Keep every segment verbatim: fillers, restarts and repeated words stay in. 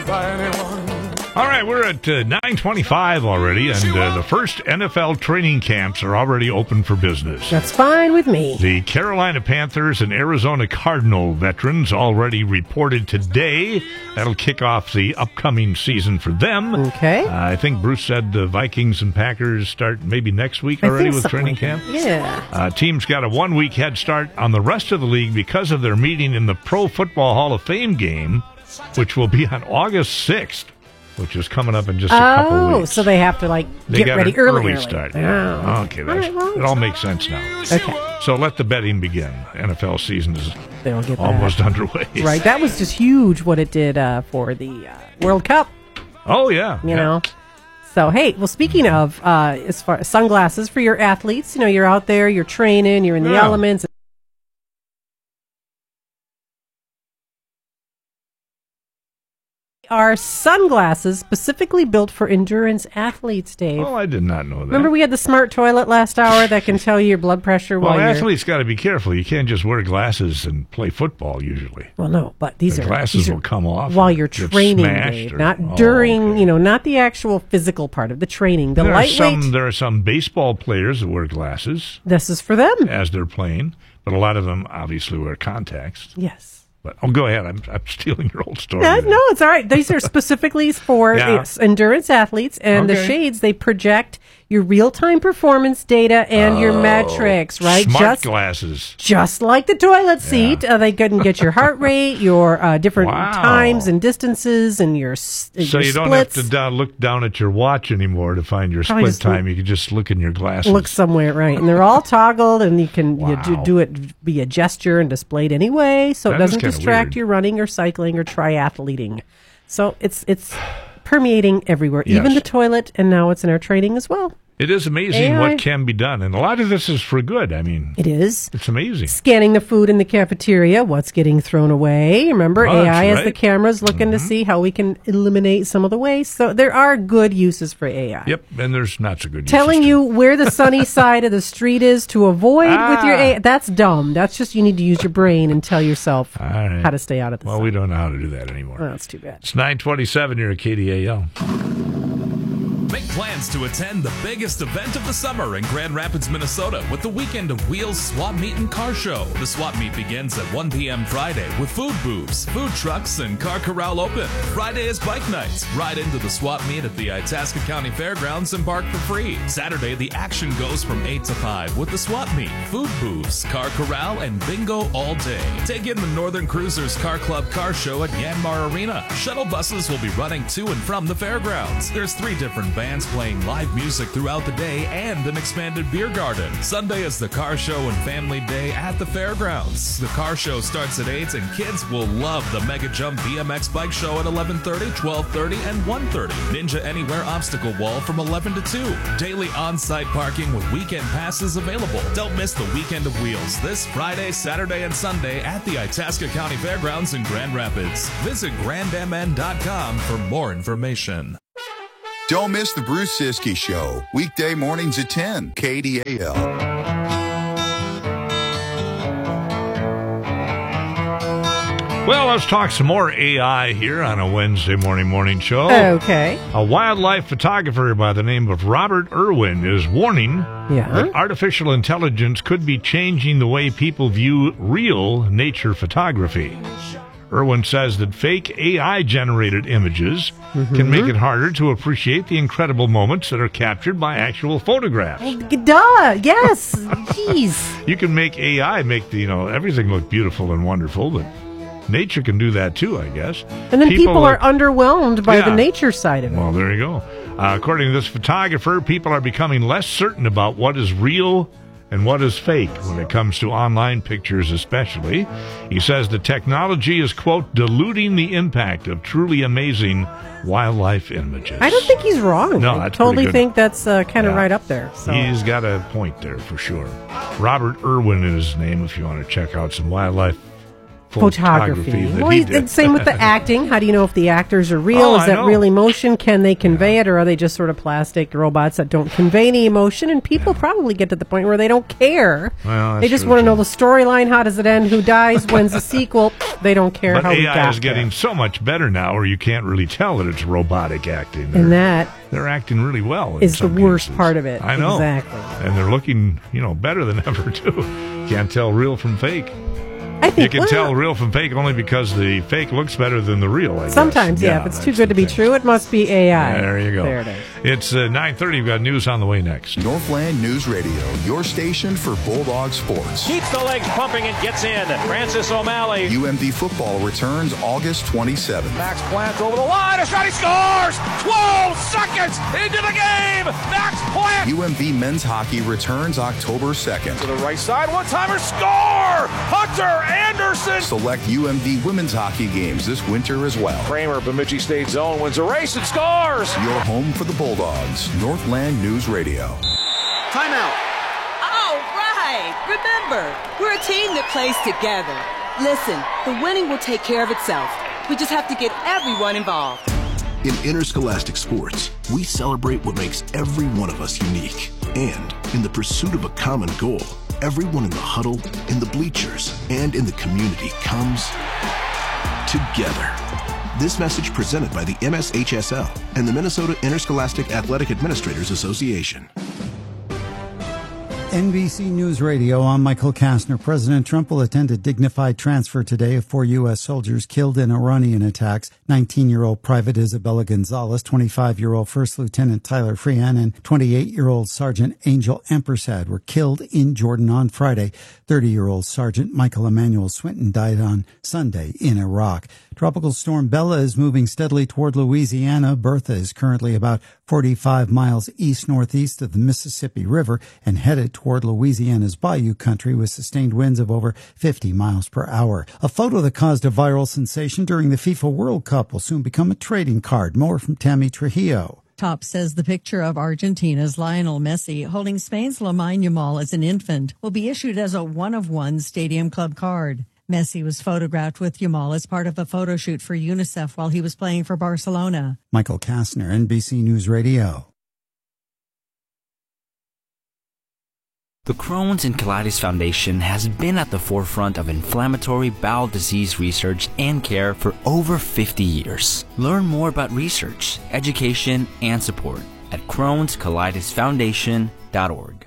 by anyone. All right, we're at uh, nine twenty-five already, and uh, the first N F L training camps are already open for business. That's fine with me. The Carolina Panthers and Arizona Cardinal veterans already reported today. That'll kick off the upcoming season for them. Okay. Uh, I think Bruce said the Vikings and Packers start maybe next week already with training like camp. Yeah. Uh, teams got a one-week head start on the rest of the league because of their meeting in the Pro Football Hall of Fame game, which will be on August sixth. Which is coming up in just a oh, couple weeks. so they have to, like, they get got ready an early. early early. start. Oh. Yeah. Okay, that's, all right, well, it all makes sense now. Okay. So let the betting begin. N F L season is They'll get almost that. underway. Right, that was just huge what it did uh, for the uh, World Cup. Oh, yeah. You yeah. know? So, hey, well, speaking of uh, as far as sunglasses for your athletes, you know, you're out there, you're training, you're in the Yeah. elements. Are sunglasses specifically built for endurance athletes, Dave? Oh, I did not know that. Remember we had the smart toilet last hour that can tell you your blood pressure well, while you're... athletes got to be careful. You can't just wear glasses and play football usually. Well, no, but these the are... glasses these are will come off while you're get training, smashed Dave. or- Not oh, during, okay. you know, not the actual physical part of the training. The there lightweight... Are some, there are some baseball players that wear glasses This is for them. as they're playing, but a lot of them obviously wear contacts. Yes. But oh, go ahead. I'm, I'm stealing your old story. No, there. no, it's all right. These are specifically for Yeah. yes, endurance athletes, and the Okay. shades, they project your real-time performance data and your metrics, right? Smart just, glasses. just like the toilet seat. Uh, they can get your heart rate, your uh, different Wow. times and distances, and your, s- So your you don't splits. have to down, look down at your watch anymore to find your Probably split just time. You can just look in your glasses. Look somewhere, right? And they're all toggled, and you can you do, Wow. do it via gesture and displayed anyway, so it That is doesn't kinda distract weird. you running or cycling or triathleting. So it's it's permeating everywhere, Yes. even the toilet, and now it's in our training as well. It is amazing A I. what can be done, and a lot of this is for good. I mean, It is. it's amazing. Scanning the food in the cafeteria, what's getting thrown away. Remember, Oh, A I that's has right. the cameras looking Mm-hmm. to see how we can eliminate some of the waste. So there are good uses for A I. Yep, and there's not so good. Telling uses you where the sunny side of the street is to avoid with your Ah. A I. That's dumb. That's just you need to use your brain and tell yourself All right. how to stay out of the Well, sun. we don't know how to do that anymore. Oh, that's too bad. It's nine twenty-seven here at K D A L. Make plans to attend the biggest event of the summer in Grand Rapids, Minnesota with the Weekend of Wheels Swap Meet and Car Show. The swap meet begins at one p.m. Friday with food booths, food trucks, and car corral open. Friday is bike nights. Ride into the swap meet at the Itasca County Fairgrounds and park for free. Saturday, the action goes from eight to five with the swap meet, food booths, car corral, and bingo all day. Take in the Northern Cruisers Car Club Car Show at Yanmar Arena. Shuttle buses will be running to and from the fairgrounds. There's three different bands playing live music throughout the day and an expanded beer garden. Sunday is the car show and family day at the fairgrounds. The car show starts at eight and kids will love the Mega Jump B M X bike show at eleven thirty, twelve thirty, and one thirty. Ninja Anywhere obstacle wall from eleven to two. Daily on-site parking with weekend passes available. Don't miss the Weekend of Wheels this Friday, Saturday, and Sunday at the Itasca County Fairgrounds in Grand Rapids. Visit grand m n dot com for more information. Don't miss the Bruce Siskey Show, weekday mornings at ten, K D A L. Well, let's talk some more A I here on a Wednesday morning morning show. Okay. A wildlife photographer by the name of Robert Irwin is warning Yeah. that artificial intelligence could be changing the way people view real nature photography. Irwin says that fake A I-generated images can make it harder to appreciate the incredible moments that are captured by actual photographs. Duh. Yes. Jeez. You can make A I make the, you know, everything look beautiful and wonderful, but nature can do that too, I guess. And then people, are underwhelmed by Yeah. the nature side of it. Well, there you go. Uh, according to this photographer, people are becoming less certain about what is real and what is fake when it comes to online pictures especially. He says the technology is, quote, diluting the impact of truly amazing wildlife images. I don't think he's wrong. No, I that's totally pretty good. think that's uh, kind of Yeah. right up there. So. He's got a point there for sure. Robert Irwin is his name if you want to check out some wildlife photography. that Well, he he- did. and same with the acting. How do you know if the actors are real? Oh, Is I that know. real emotion? Can they convey it, or are they just sort of plastic robots that don't convey any emotion? And people probably get to the point where they don't care. Well, that's they just true, want to too. know the storyline. How does it end? Who dies? When's the sequel? They don't care But how we A I got is getting there. so much better now, where you can't really tell that it's robotic acting. And They're, that they're acting really well. in is the some worst cases. part of it. I know. Exactly. And they're looking, you know, better than ever too. Can't tell real from fake. I You think can well, tell real from fake only because the fake looks better than the real. I guess. sometimes, yeah. If it's too that's good to the be thing. true, it must be A I. There you go. There it is. It's uh, nine thirty. We've got news on the way next. Northland News Radio, your station for Bulldog sports. Keeps the legs pumping and gets in. Francis O'Malley. U M D football returns August twenty-seventh. Max Plant over the line. A shot. He scores. twelve seconds into the game. Max Plant. U M D men's hockey returns October second. To the right side. One timer. Score. Hunter Anderson. Select U M D women's hockey games this winter as well. Kramer, Bemidji State Zone, wins a race and scores. Your home for the Bulldogs, Northland News Radio. Timeout. All right. Remember, we're a team that plays together. Listen, the winning will take care of itself. We just have to get everyone involved. In interscholastic sports, we celebrate what makes every one of us unique. And in the pursuit of a common goal, everyone in the huddle, in the bleachers, and in the community comes together. This message presented by the M S H S L and the Minnesota Interscholastic Athletic Administrators Association. N B C News Radio, I'm Michael Kastner. President Trump will attend a dignified transfer today of four U S soldiers killed in Iranian attacks. nineteen-year-old Private Isabella Gonzalez, twenty-five-year-old First Lieutenant Tyler Freehan, and twenty-eight-year-old Sergeant Angel Ampersad were killed in Jordan on Friday. thirty-year-old Sergeant Michael Emmanuel Swinton died on Sunday in Iraq. Tropical storm Bella is moving steadily toward Louisiana. Bertha is currently about forty-five miles east-northeast of the Mississippi River and headed toward Louisiana's Bayou country with sustained winds of over fifty miles per hour. A photo that caused a viral sensation during the FIFA World Cup will soon become a trading card. More from Tammy Trujillo. Top says the picture of Argentina's Lionel Messi holding Spain's Lamine Yamal as an infant will be issued as a one-of-one Stadium Club card. Messi was photographed with Yamal as part of a photo shoot for UNICEF while he was playing for Barcelona. Michael Kastner, N B C News Radio. The Crohn's and Colitis Foundation has been at the forefront of inflammatory bowel disease research and care for over fifty years. Learn more about research, education, and support at crohns colitis foundation dot org.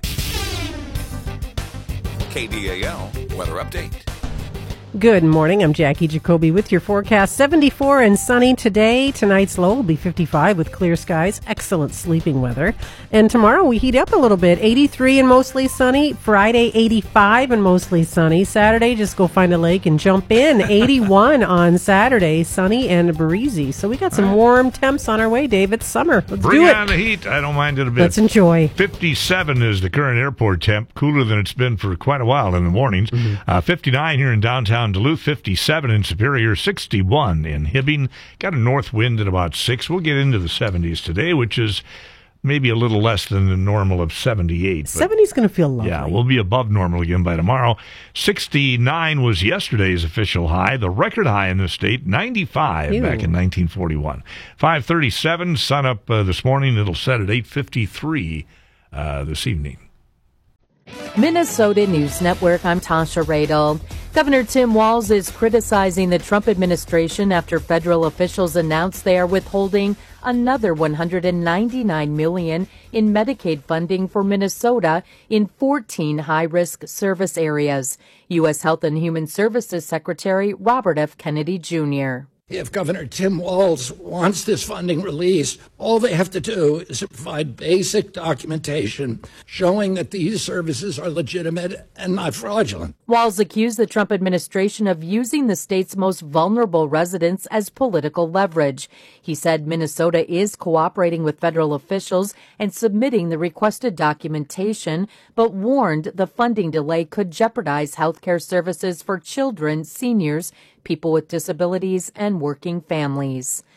K D A L Weather Update. Good morning. I'm Jackie Jacoby with your forecast. seventy-four and sunny today. Tonight's low will be fifty-five with clear skies. Excellent sleeping weather. And tomorrow we heat up a little bit. eighty-three and mostly sunny. Friday, eighty-five and mostly sunny. Saturday, just go find a lake and jump in. eighty-one on Saturday. Sunny and breezy. So we got some warm temps on our way, Dave. It's summer. Let's Bring do it. on the heat. I don't mind it a bit. Let's enjoy. fifty-seven is the current airport temp, cooler than it's been for quite a while in the mornings. Mm-hmm. Uh, fifty-nine here in downtown Duluth, fifty-seven in Superior, sixty-one in Hibbing. Got a north wind at about six. We'll get into the seventies today, which is maybe a little less than the normal of seventy-eight. seventy's going to feel lovely. Yeah, we'll be above normal again by tomorrow. sixty-nine was yesterday's official high. The record high in the state, ninety-five Ew. back in nineteen forty-one. five thirty-seven, sun up uh, this morning. It'll set at eight fifty-three uh, this evening. Minnesota News Network, I'm Tasha Radel. Governor Tim Walz is criticizing the Trump administration after federal officials announced they are withholding another one hundred ninety-nine million dollars in Medicaid funding for Minnesota in fourteen high-risk service areas. U S Health and Human Services Secretary Robert F. Kennedy Junior If Governor Tim Walz wants this funding released, all they have to do is provide basic documentation showing that these services are legitimate and not fraudulent. Walz accused the Trump administration of using the state's most vulnerable residents as political leverage. He said Minnesota is cooperating with federal officials and submitting the requested documentation, but warned the funding delay could jeopardize health care services for children, seniors, people with disabilities, and working families.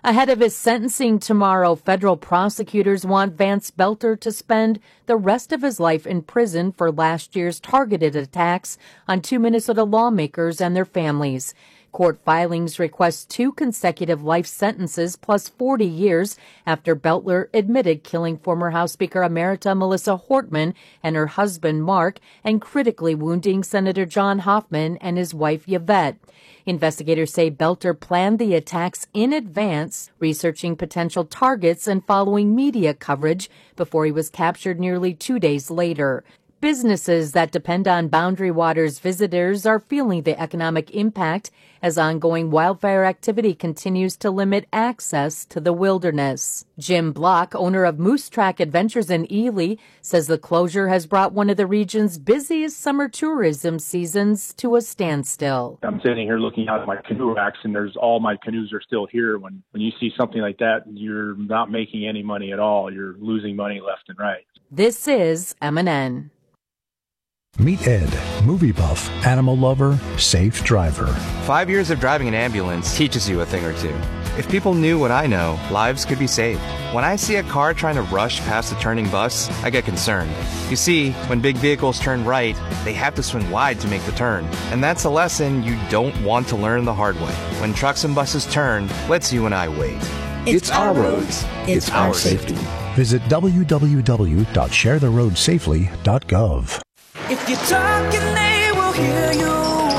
Ahead of his sentencing tomorrow, federal prosecutors want Vance Belter to spend the rest of his life in prison for last year's targeted attacks on two Minnesota lawmakers and their families. Court filings request two consecutive life sentences plus forty years after Belter admitted killing former House Speaker Emerita Melissa Hortman and her husband Mark and critically wounding Senator John Hoffman and his wife Yvette. Investigators say Belter planned the attacks in advance, researching potential targets and following media coverage before he was captured nearly two days later. Businesses that depend on Boundary Waters visitors are feeling the economic impact as ongoing wildfire activity continues to limit access to the wilderness. Jim Block, owner of Moose Track Adventures in Ely, says the closure has brought one of the region's busiest summer tourism seasons to a standstill. I'm sitting here looking out at my canoe racks, and there's all my canoes are still here. When, when you see something like that, you're not making any money at all. You're losing money left and right. This is M and N. Meet Ed, movie buff, animal lover, safe driver. Five years of driving an ambulance teaches you a thing or two. If people knew what I know, lives could be saved. When I see a car trying to rush past a turning bus, I get concerned. You see, when big vehicles turn right, they have to swing wide to make the turn. And that's a lesson you don't want to learn the hard way. When trucks and buses turn, let's you and I wait. It's, it's our roads. It's, it's our safety. Visit w w w dot share the road safely dot gov. If you're talking, they will hear you.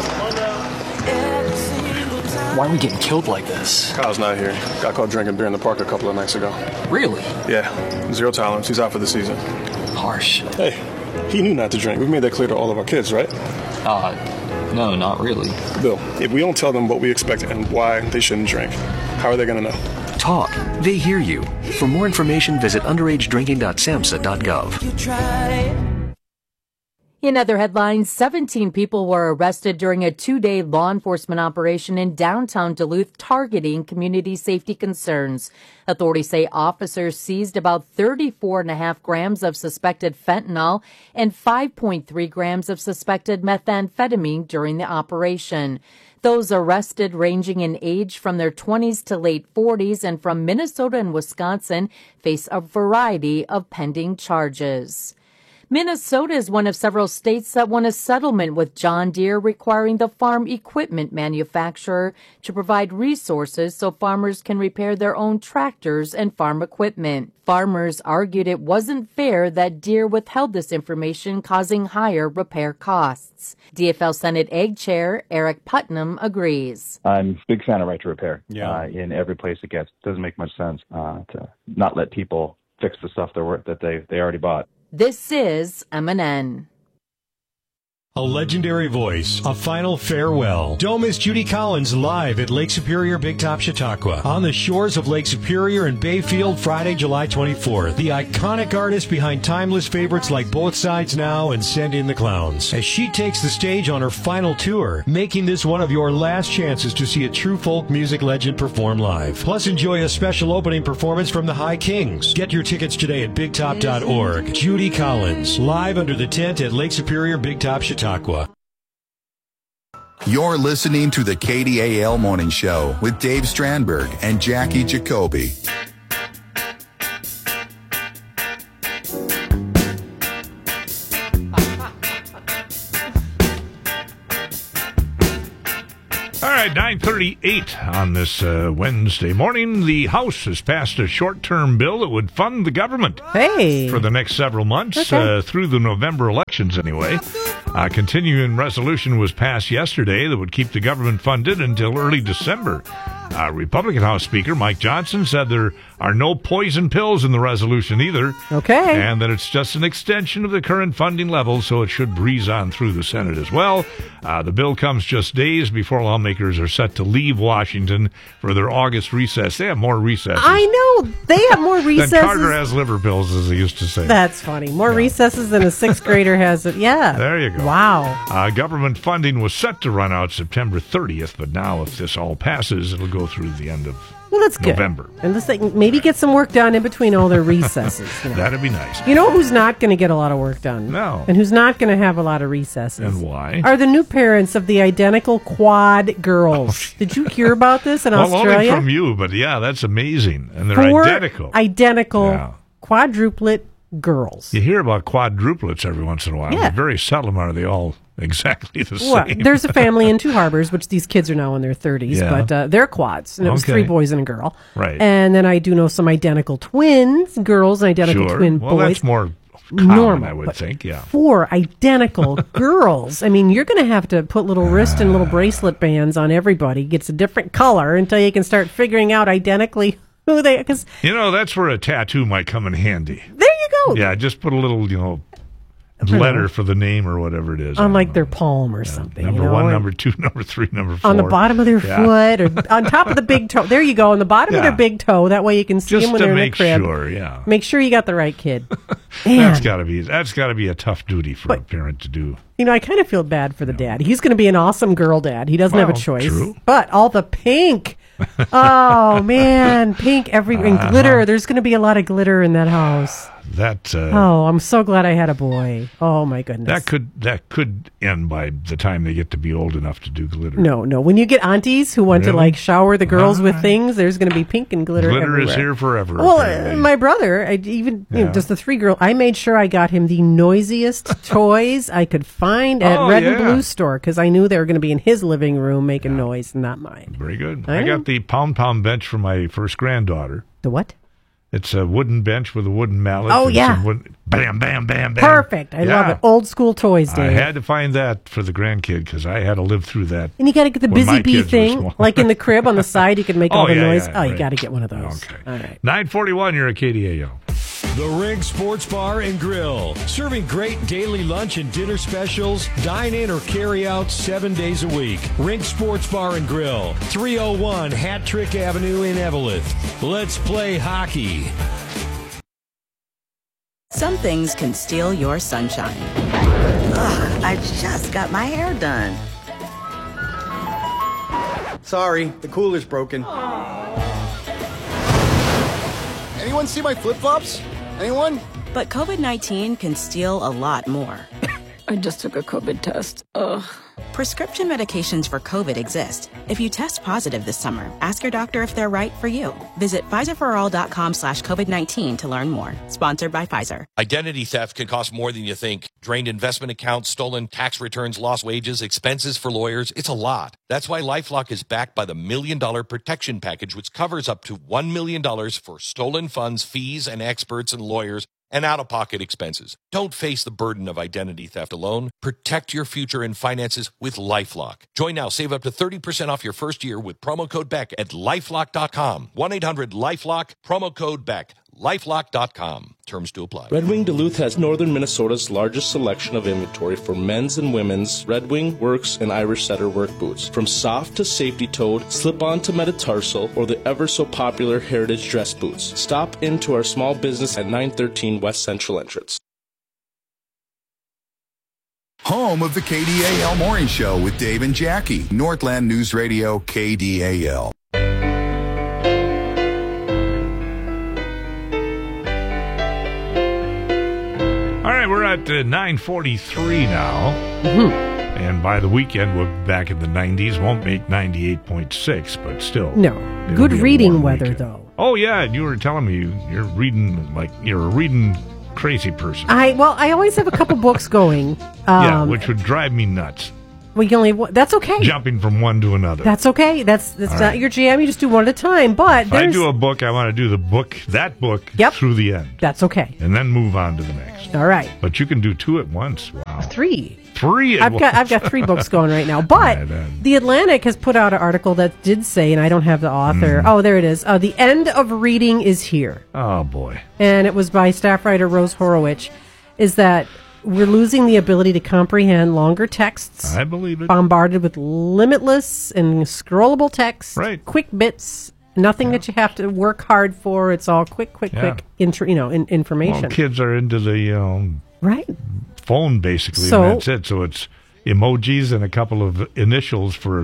Why are we getting killed like this? Kyle's not here. Got caught drinking beer in the park a couple of nights ago. Really? Yeah. Zero tolerance. He's out for the season. Harsh. Hey, he knew not to drink. We've made that clear to all of our kids, right? Uh, no, not really. Bill, if we don't tell them what we expect and why they shouldn't drink, how are they going to know? Talk. They hear you. For more information, visit underage drinking dot samhsa dot gov. You try. In other headlines, seventeen people were arrested during a two-day law enforcement operation in downtown Duluth targeting community safety concerns. Authorities say officers seized about thirty-four point five grams of suspected fentanyl and five point three grams of suspected methamphetamine during the operation. Those arrested, ranging in age from their twenties to late forties and from Minnesota and Wisconsin, face a variety of pending charges. Minnesota is one of several states that won a settlement with John Deere requiring the farm equipment manufacturer to provide resources so farmers can repair their own tractors and farm equipment. Farmers argued it wasn't fair that Deere withheld this information, causing higher repair costs. D F L Senate Ag Chair Eric Putnam agrees. I'm a big fan of right to repair yeah. uh, in every place it gets. It doesn't make much sense uh, to not let people fix the stuff that they, they already bought. This is M and N. A legendary voice, a final farewell. Don't miss Judy Collins live at Lake Superior Big Top Chautauqua on the shores of Lake Superior and Bayfield Friday, July twenty-fourth. The iconic artist behind timeless favorites like Both Sides Now and Send in the Clowns. As she takes the stage on her final tour, making this one of your last chances to see a true folk music legend perform live. Plus enjoy a special opening performance from the High Kings. Get your tickets today at big top dot org. Judy Collins, live under the tent at Lake Superior Big Top Chautauqua. You're listening to the K D A L Morning Show with Dave Strandberg and Jackie Jacoby. All right, nine thirty-eight on this uh, Wednesday morning. The House has passed a short-term bill that would fund the government hey. for the next several months, okay. uh, through the November elections anyway. A continuing resolution was passed yesterday that would keep the government funded until early December. Uh, Republican House Speaker Mike Johnson said there are no poison pills in the resolution either. Okay. And that it's just an extension of the current funding level, so it should breeze on through the Senate as well. Uh, the bill comes just days before lawmakers are set to leave Washington for their August recess. They have more recesses. I know. They have more recesses. Than Carter has liver pills, as they used to say. That's funny. More yeah. recesses than a sixth grader has. It. Yeah. There you go. Wow. Uh, government funding was set to run out September thirtieth, but now if this all passes, it'll go go through the end of Well, that's good. November. And this thing, maybe get some work done in between all their recesses. You know? That'd be nice. You know who's not going to get a lot of work done? No. And who's not going to have a lot of recesses? And why? Are the new parents of the identical quad girls. Did you hear about this in well, Australia? only from you, but yeah, that's amazing. And they're Four identical. Identical Yeah. quadruplet girls. You hear about quadruplets every once in a while. Yeah. But very seldom are they all exactly the Well, same. there's a family in Two Harbors, which these kids are now in their thirties, Yeah. but uh, they're quads, and it was Okay. three boys and a girl. Right. And then I do know some identical twins, girls, and identical Sure. twin Well, boys. that's more common, Normal, I would but think, yeah. Four identical girls. I mean, you're going to have to put little wrist and little bracelet bands on everybody. Gets a different color until you can start figuring out identically who they. Because You know, that's where a tattoo might come in handy. there you go. Yeah, just put a little, you know, don't letter know. for the name or whatever it is. on like their palm or something. Number you know, one, or number two, number three, number four. on the bottom of their Yeah. foot or on top of the big toe. There you go, on the bottom of Yeah. their big toe. That way you can see Just them when to they're in make the crib. sure, yeah. Make sure you got the right kid. That's Man, got to be that's got to be a tough duty for But- a parent to do. you know, I kind of feel bad for the dad. He's going to be an awesome girl dad. He doesn't have a Well, choice. true. But all the pink. Oh, man. Pink every and Uh-huh. glitter. There's going to be a lot of glitter in that house. That uh, Oh, I'm so glad I had a boy. Oh, my goodness. that could that could end by the time they get to be old enough to do glitter. No, no. When you get aunties who want to Really? like shower the girls All with right. things, there's going to be pink and glitter. Glitter everywhere. is here forever. Well, uh, apparently. my brother, I even you know, Yeah. just the three girl. I made sure I got him the noisiest toys I could find at Oh, Red and yeah. Blue store because I knew they were going to be in his living room making noise, and not mine. Very good. I I, know. got the pound pound bench for my first granddaughter. The what? It's a wooden bench with a wooden mallet. Oh, and yeah. some wooden- bam, bam, bam, bam. Perfect. I love Yeah. it. Old school toys, I Dave. had to find that for the grandkid because I had to live through that. and you got to get the when busy my bee kids were thing, small. like in the crib on the side. You can make all Oh, the yeah, noise. yeah, oh, you right. got to get one of those. Okay. All right. nine forty-one, you're at K D A O. The Rig Sports Bar and Grill. Serving great daily lunch and dinner specials. Dine in or carry out seven days a week. Rink Sports Bar and Grill. three oh one Hat Trick Avenue in Eveleth. Let's play hockey. Some things can steal your sunshine. Ugh, I just got my hair done. Sorry, the cooler's broken. Anyone see my flip-flops? Anyone? But COVID nineteen can steal a lot more. I just took a COVID test. Ugh. Prescription medications for COVID exist. If you test positive this summer, ask your doctor if they're right for you. Visit Pfizerforall.com slash COVID-19 to learn more. Sponsored by Pfizer. Identity theft can cost more than you think. Drained investment accounts, stolen tax returns, lost wages, expenses for lawyers. It's a lot. That's why LifeLock is backed by the Million Dollar Protection Package, which covers up to one million dollars for stolen funds, fees, and experts and lawyers, and out-of-pocket expenses. Don't face the burden of identity theft alone. Protect your future and finances with LifeLock. Join now. Save up to thirty percent off your first year with promo code Beck at lifelock dot com. one eight hundred LifeLock, promo code Beck. lifelock dot com. Terms to apply. Red Wing Duluth has northern Minnesota's largest selection of inventory for men's and women's Red Wing, Works, and Irish Setter work boots. From soft to safety-toed, slip-on to metatarsal, or the ever-so-popular heritage dress boots. Stop into our small business at nine thirteen West Central Entrance. Home of the K D A L Morning Show with Dave and Jackie. Northland News Radio, K D A L. All right, we're at uh, nine forty-three now. Mm-hmm. And by the weekend, we'll be back in the nineties. Won't make ninety-eight point six, but still. No. it'll Good be a reading warm weather, weekend. though. Oh, yeah. And you were telling me you, you're reading, like, you're a reading crazy person. I well, I always have a couple books going. Um, yeah, which would drive me nuts. we can only that's okay. Jumping from one to another. That's okay. That's that's All not right. your jam. You just do one at a time. But If I there's do a book, I want to do the book, that book, Yep. through the end. that's okay. And then move on to the next. All right, But you can do two at once. Wow. three. Three at I've once. got I've got three books going right now. But Right on. the Atlantic has put out an article that did say, and I don't have the author. Mm. Oh, there it is. Uh, the end of reading is here, Oh, boy. and it was by staff writer Rose Horowitz. Is that we're losing the ability to comprehend longer texts. I believe it. Bombarded with limitless and scrollable text, Right. quick bits, nothing that you have to work hard for. It's all quick, quick, Yeah. quick, intro, you know, in, information. Well, kids are into the um, Right. phone, basically, So- and that's it. So it's emojis and a couple of initials for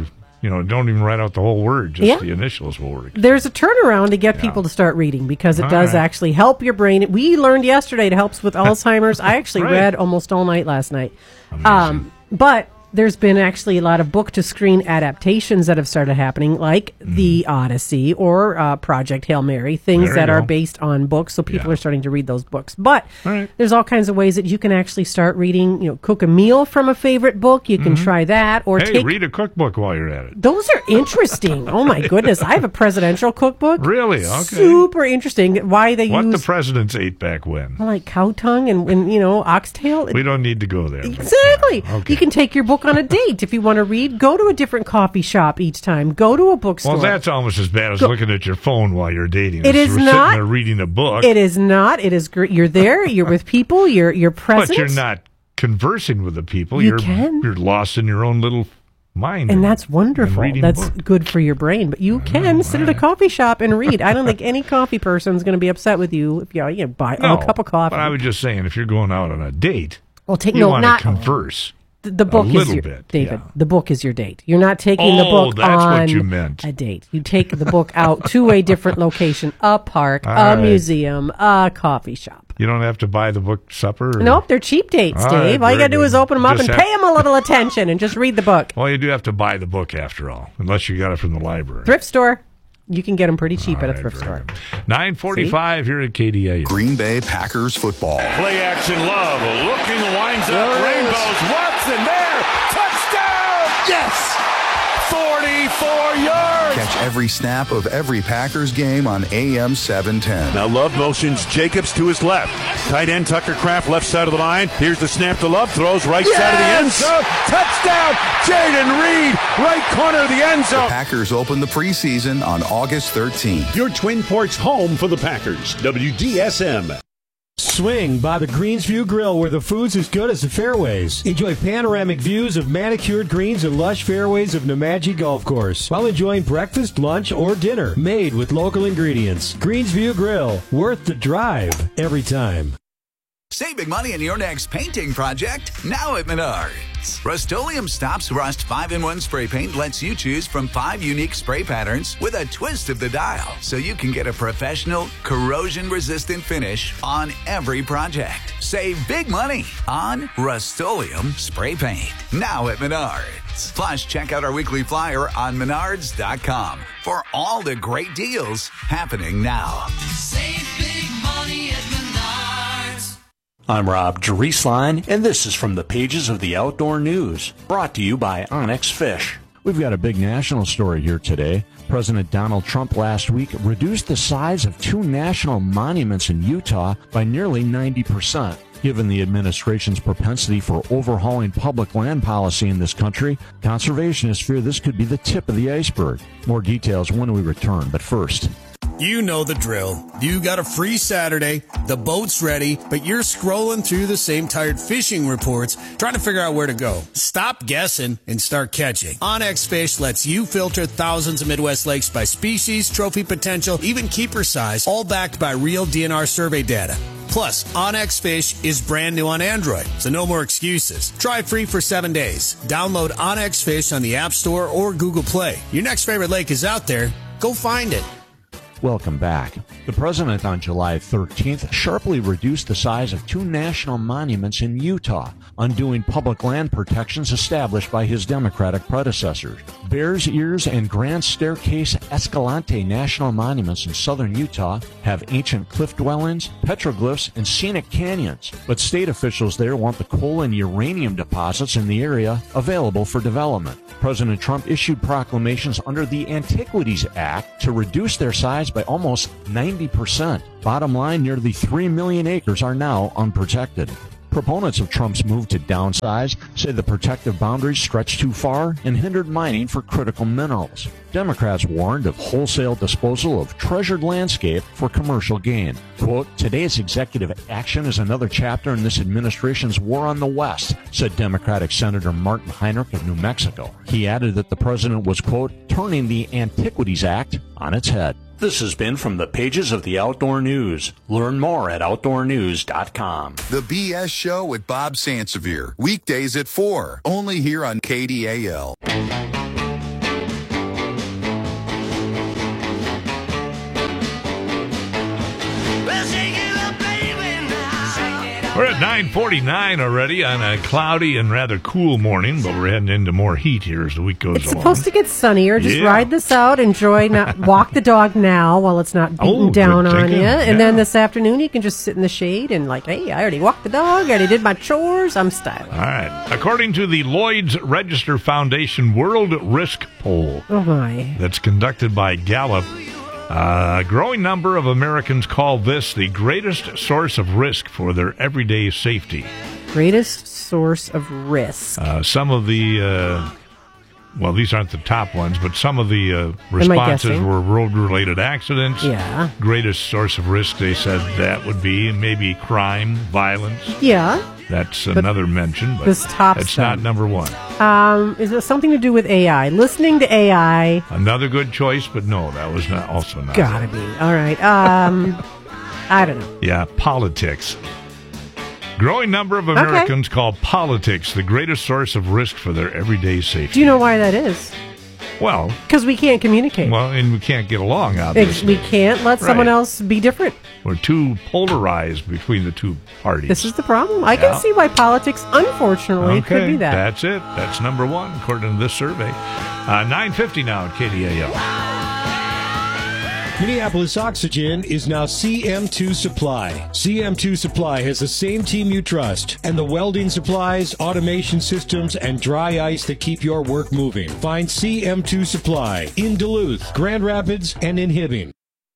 You know, don't even write out the whole word. Just Yeah. the initials will work. There's a turnaround to get people to start reading because it All does right. actually help your brain. We learned yesterday it helps with Alzheimer's. I actually Right. read almost all night last night. Um, but there's been actually a lot of book-to-screen adaptations that have started happening, like The Odyssey or uh, Project Hail Mary, things There that you are go. based on books, so people are starting to read those books. But there's all kinds of ways that you can actually start reading, you know, cook a meal from a favorite book. You can try that. Or Hey, take read a cookbook while you're at it. Those are interesting. Oh, my goodness. I have a presidential cookbook. Really? Okay. Super interesting. Why they What use... the presidents ate back when. like cow tongue and, and you know, oxtail. We don't need to go there. Exactly. You can take your book on a date if you want to read. Go to a different coffee shop each time. Go to a bookstore. Well, that's almost as bad as Go- looking at your phone while you're dating. It It's is sitting not- there reading a book. It is not. It is great. You're there. You're with people. You're you're present. But you're not conversing with the people. You are can. You're lost in your own little mind. And that's wonderful. reading That's books. good for your brain. But you can sit at a coffee shop and read. I don't think any coffee person is going to be upset with you if you, you know, buy No, a cup of coffee. But I was just saying, if you're going out on a date, Well, take you no, want not to converse. The, the book a is little your bit, David. yeah. The book is your date. You're not taking the Oh, book that's on what you meant. a date. You take the book out to a different location, a park, All a right. museum, a coffee shop. You don't have to buy the book supper. Or... Nope, they're cheap dates, All Dave. right, All you got to very do is good. open them up Just and have- pay them a little attention and just read the book. Well, you do have to buy the book after all, unless you got it from the library. Thrift store. You can get them pretty cheap at a thrift store. nine forty-five here at K D A. Green Bay Packers football. Play action love. Looking, winds up. Rainbows. Watson there. Touchdown. Yes. forty-four yards. Catch every snap of every Packers game on A M seven ten. Now Love motions Jacobs to his left. Tight end Tucker Kraft left side of the line. Here's the snap to Love. Throws right side of the end zone. Touchdown. Jaden Reed. Right corner of the end The zone. Packers open the preseason on August thirteenth. Your Twin Ports home for the Packers. W D S M. Swing by the Greensview Grill, where the food's as good as the fairways. Enjoy panoramic views of manicured greens and lush fairways of Namaji Golf Course while enjoying breakfast, lunch, or dinner made with local ingredients. Greensview Grill, worth the drive every time. Save big money on your next painting project now at Menards. Rust-Oleum Stops Rust five in one spray paint lets you choose from five unique spray patterns with a twist of the dial, so you can get a professional, corrosion-resistant finish on every project. Save big money on Rust-Oleum spray paint now at Menards. Plus, check out our weekly flyer on menards dot com for all the great deals happening now. Save big money at Menards. I'm Rob Drieslein, and this is from the pages of the Outdoor News, brought to you by Onyx Fish. We've got a big national story here today. President Donald Trump last week reduced the size of two national monuments in Utah by nearly ninety percent. Given the administration's propensity for overhauling public land policy in this country, conservationists fear this could be the tip of the iceberg. More details when we return, but first... You know the drill. You got a free Saturday, the boat's ready, but you're scrolling through the same tired fishing reports trying to figure out where to go. Stop guessing and start catching. Onyx Fish lets you filter thousands of Midwest lakes by species, trophy potential, even keeper size, all backed by real D N R survey data. Plus, Onyx Fish is brand new on Android, so no more excuses. Try it free for seven days. Download Onyx Fish on the App Store or Google Play. Your next favorite lake is out there. Go find it. Welcome back. The president on July thirteenth sharply reduced the size of two national monuments in Utah, undoing public land protections established by his Democratic predecessors. Bears Ears and Grand Staircase Escalante National Monuments in southern Utah have ancient cliff dwellings, petroglyphs, and scenic canyons, but state officials there want the coal and uranium deposits in the area available for development. President Trump issued proclamations under the Antiquities Act to reduce their size by almost ninety percent. Bottom line, nearly three million acres are now unprotected. Proponents of Trump's move to downsize say the protective boundaries stretched too far and hindered mining for critical minerals. Democrats warned of wholesale disposal of treasured landscape for commercial gain. Quote, today's executive action is another chapter in this administration's war on the West, said Democratic Senator Martin Heinrich of New Mexico. He added that the president was, quote, turning the Antiquities Act on its head. This has been from the pages of the Outdoor News. Learn more at outdoor news dot com. The B S Show with Bob Sansevier. Weekdays at four. Only here on K D A L. We're at nine forty-nine already on a cloudy and rather cool morning, but we're heading into more heat here as the week goes It's along. supposed to get sunnier. Just Yeah. ride this out. Enjoy. Not walk the dog now while it's not beating Oh, down good on thinking. you. And Yeah. then this afternoon, you can just sit in the shade and like, hey, I already walked the dog. I already did my chores. I'm styling. All right. According to the Lloyd's Register Foundation World Risk Poll Oh, my. that's conducted by Gallup, uh, a growing number of Americans call this the greatest source of risk for their everyday safety. Greatest source of risk. Uh, some of the, uh, well, these aren't the top ones, but some of the uh, Am I responses guessing? were road-related accidents. Yeah. Greatest source of risk, they said that would be maybe crime, violence. Yeah. That's But another mention, but this tops it's not them. number one. Um, is it something to do with A I? Listening to A I. Another good choice, but no, that was not also not. Gotta be. All right. Um, I don't know. Yeah, politics. Growing number of Americans call politics the greatest source of risk for their everyday safety. Do you know why that is? Well, Because we can't communicate. well, and we can't get along, Ex- obviously. we can't let someone Right. else be different. We're too polarized between the two parties. This is the problem. I Yeah. can see why politics, unfortunately, okay, could be that. That's it. That's number one, according to this survey. Uh, nine fifty now at K D A L. Minneapolis Oxygen is now C M two Supply. C M two Supply has the same team you trust and the welding supplies, automation systems, and dry ice that keep your work moving. Find C M two Supply in Duluth, Grand Rapids, and in Hibbing.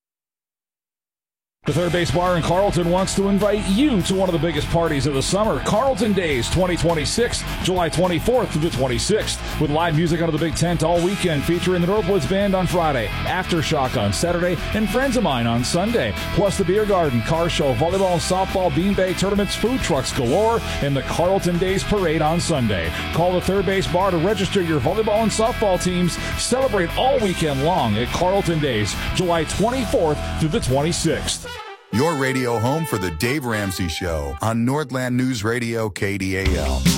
The Third Base Bar in Carlton wants to invite you to one of the biggest parties of the summer, Carlton Days twenty twenty-six, July twenty-fourth through the twenty-sixth, with live music under the big tent all weekend, featuring the Northwoods Band on Friday, Aftershock on Saturday, and Friends of Mine on Sunday. Plus the beer garden, car show, volleyball, softball, beanbag tournaments, food trucks galore, and the Carlton Days Parade on Sunday. Call the Third Base Bar to register your volleyball and softball teams. Celebrate all weekend long at Carlton Days, July twenty-fourth through the twenty-sixth. Your radio home for the Dave Ramsey Show on Northland News Radio K D A L.